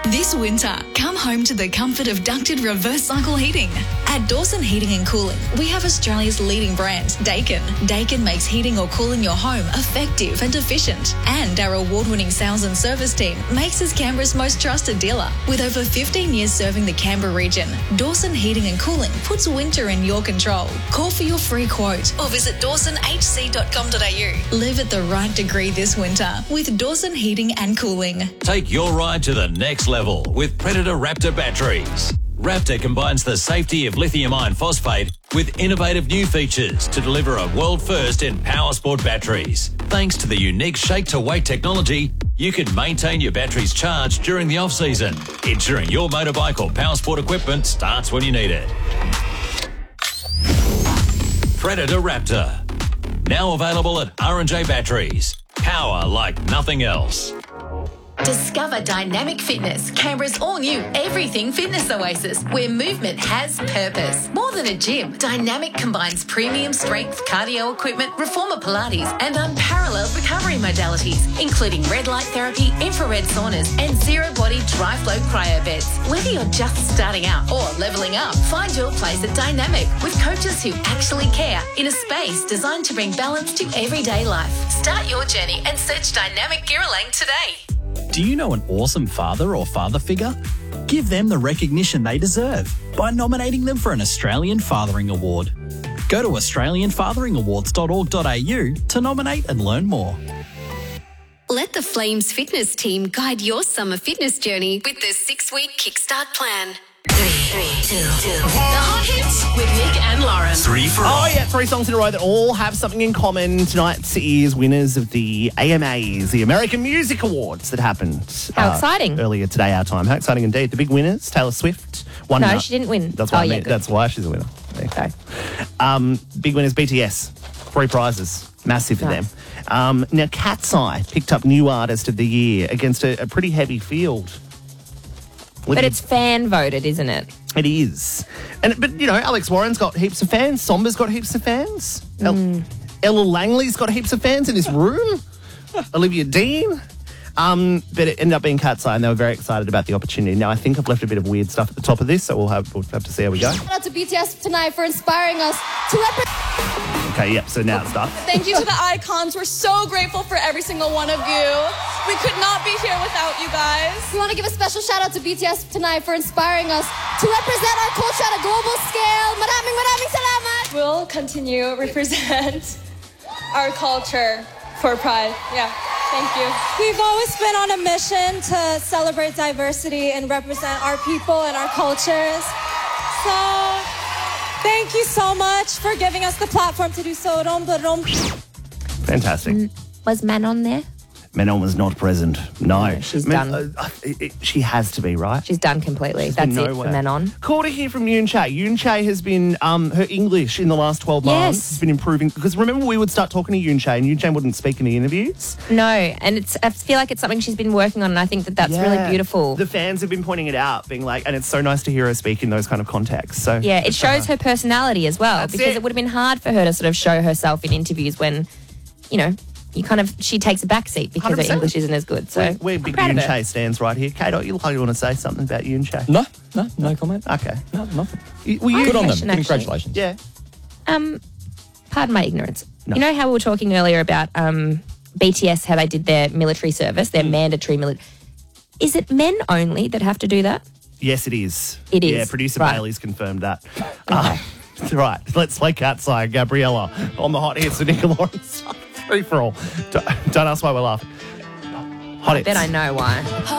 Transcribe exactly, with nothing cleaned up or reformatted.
This winter, come home to the comfort of ducted reverse cycle heating. At Dawson Heating and Cooling, we have Australia's leading brand, Daikin. Daikin makes heating or cooling your home effective and efficient. And our award-winning sales and service team makes us Canberra's most trusted dealer. With over fifteen years serving the Canberra region, Dawson Heating and Cooling puts winter in your control. Call for your free quote or visit dawson h c dot com dot a u. Live at the right degree this winter with Dawson Heating and Cooling. Take your ride to the next level with Predator Raptor batteries. Raptor combines the safety of lithium iron phosphate with innovative new features to deliver a world first in power sport batteries. Thanks to the unique shake-to-weight technology, you can maintain your batteries charged during the off-season, ensuring your motorbike or power sport equipment starts when you need it. Predator Raptor. Now available at R and J Batteries. Power like nothing else. Discover Dynamic Fitness, Canberra's all-new everything fitness oasis, where movement has purpose. More than a gym, Dynamic combines premium strength cardio equipment, reformer Pilates, and unparalleled recovery modalities, including red light therapy, infrared saunas, and zero-body dry-flow cryo beds. Whether you're just starting out or leveling up, find your place at Dynamic with coaches who actually care in a space designed to bring balance to everyday life. Start your journey and search Dynamic Girralang today. Do you know an awesome father or father figure? Give them the recognition they deserve by nominating them for an Australian Fathering Award. Go to australian fathering awards dot org dot a u to nominate and learn more. Let the Flames fitness team guide your summer fitness journey with their six-week kickstart plan. Three, three, two, two. The Hot Hits with Nick and Lauren. Three for all. Oh, yeah, three songs in a row that all have something in common. Tonight is winners of the A M As, the American Music Awards that happened. How exciting. Earlier today, our time. How exciting indeed. The big winners, Taylor Swift. Won No, nut. she didn't win. That's why, Oh, I yeah, mean, good. that's why she's a winner. There you go. Um, big winners, B T S. Three prizes. Massive for Nice. them. Um, now, Cat's Eye picked up New Artist of the Year against a, a pretty heavy field. But it's fan voted, isn't it? It is. And but you know, Alex Warren's got heaps of fans. Somba's got heaps of fans. Mm. El- Ella Langley's got heaps of fans in this room. Olivia Dean. Um, but it ended up being Cat's Eye, and they were very excited about the opportunity. Now, I think I've left a bit of weird stuff at the top of this, so we'll have, we'll have to see how we go. Shout out to B T S tonight for inspiring us to represent. Okay, yep, so now it's stuff. Thank you to the icons. We're so grateful for every single one of you. We could not be here without you guys. We want to give a special shout out to B T S tonight for inspiring us to represent our culture at a global scale. Maraming maraming salamat. We'll continue to represent our culture for Pride. Yeah. Thank you. We've always been on a mission to celebrate diversity and represent our people and our cultures. So, thank you so much for giving us the platform to do so. Fantastic. Was Manon there? Manon was not present. No. No, she's Man- done. uh, it- it- she has to be, right? She's done completely. There's been That's no it way. for Manon. Cool to hear from Yoon Che. Yoon Che has been, um, her English in the last twelve months Yes. has been improving. Because remember, we would start talking to Yoon Che and Yoon Che wouldn't speak in the interviews. No, and it's. I feel like it's something she's been working on, and I think that that's really Yeah. beautiful. The fans have been pointing it out, being like, and it's so nice to hear her speak in those kind of contexts. So Yeah, it good for shows her personality as well, That's because it. it. would have been hard for her to sort of show herself in interviews when, you know, you kind of she takes a back seat because one hundred percent. her English isn't as good. So We're, we're I'm big proud of Yoon her. Che stands right here. Kate, you look like you want to say something about Yoon Che. No, no, no comment. Okay. No, nothing. You- Were you, Good on them. Question, actually. Congratulations. Yeah. Um, pardon my ignorance. No. You know how we were talking earlier about um, B T S, how they did their military service, their mandatory military. Is it men only that have to do that? Yes, it is. It is, Yeah, producer right. Bailey's confirmed that. Uh, right, let's play Cat's Eye. Gabriella on the Hot Hits with Nick and Lawrence. Three for all. Don't, don't ask why we're laughing. Hot I Hits. bet I know why.